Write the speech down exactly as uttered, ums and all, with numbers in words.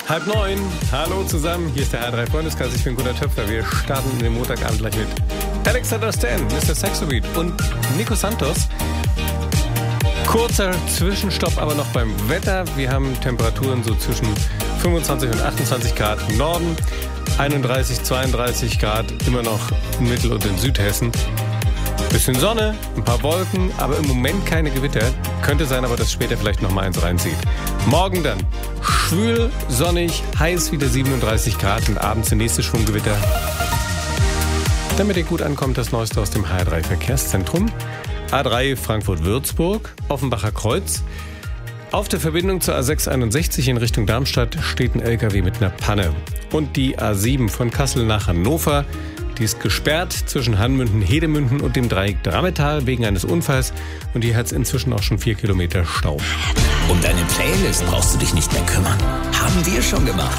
Halb neun, hallo zusammen, hier ist der H drei Freundeskreis, ich bin Gunnar Töpfer. Wir starten in den Montagabend gleich mit Alexander Stan, Mister Saxobeat und Nico Santos. Kurzer Zwischenstopp aber noch beim Wetter. Wir haben Temperaturen so zwischen fünfundzwanzig und achtundzwanzig Grad im Norden, einunddreißig, zweiunddreißig Grad immer noch in Mittel- und in Südhessen. Bisschen Sonne, ein paar Wolken, aber im Moment keine Gewitter. Könnte sein, aber dass später vielleicht noch mal eins reinzieht. Morgen dann schwül, sonnig, heiß, wieder siebenunddreißig Grad und abends der nächste Schwunggewitter. Damit ihr gut ankommt, das Neueste aus dem H drei Verkehrszentrum. A drei Frankfurt-Würzburg, Offenbacher Kreuz. Auf der Verbindung zur A sechs einundsechzig in Richtung Darmstadt steht ein L K W mit einer Panne. Und die A sieben von Kassel nach Hannover, die ist gesperrt zwischen Hanmünden, Hedemünden und dem Dreieck Drammetal wegen eines Unfalls. Und hier hat es inzwischen auch schon vier Kilometer Stau. Um deine Playlist brauchst du dich nicht mehr kümmern. Haben wir schon gemacht.